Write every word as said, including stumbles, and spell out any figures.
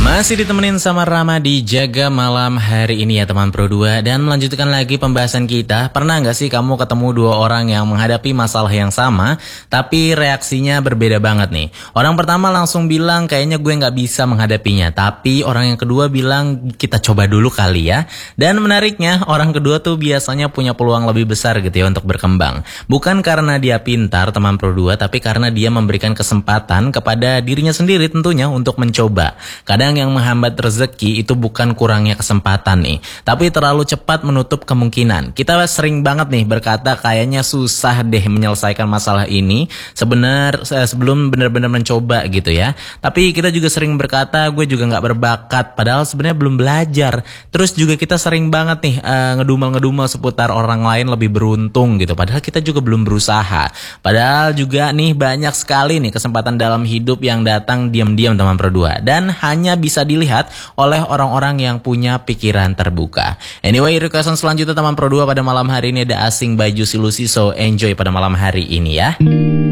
Masih ditemenin sama Rama di Jaga Malam hari ini ya teman Pro dua. Dan melanjutkan lagi pembahasan kita. Pernah gak sih kamu ketemu dua orang yang menghadapi masalah yang sama tapi reaksinya berbeda banget nih. Orang pertama langsung bilang kayaknya gue gak bisa menghadapinya, tapi orang yang kedua bilang kita coba dulu kali ya. Dan menariknya orang kedua tuh biasanya punya peluang lebih besar gitu ya untuk berkembang. Bukan karena dia pintar teman Pro dua, tapi karena dia memberikan kesempatan kepada dirinya sendiri tentunya untuk mencoba. Kadang yang menghambat rezeki itu bukan kurangnya kesempatan nih, tapi terlalu cepat menutup kemungkinan. Kita sering banget nih berkata kayaknya susah deh menyelesaikan masalah ini sebenar sebelum benar-benar mencoba gitu ya. Tapi kita juga sering berkata gue juga nggak berbakat, padahal sebenarnya belum belajar. Terus juga kita sering banget nih uh, ngedumel-ngedumel seputar orang lain lebih beruntung gitu, padahal kita juga belum berusaha. Padahal juga nih banyak sekali nih kesempatan dalam hidup yang datang diam-diam teman Pro dua, dan hanya bisa dilihat oleh orang-orang yang punya pikiran terbuka. Anyway, requestan selanjutnya teman Pro dua pada malam hari ini ada Asing by Juicy Lucy, so enjoy pada malam hari ini ya.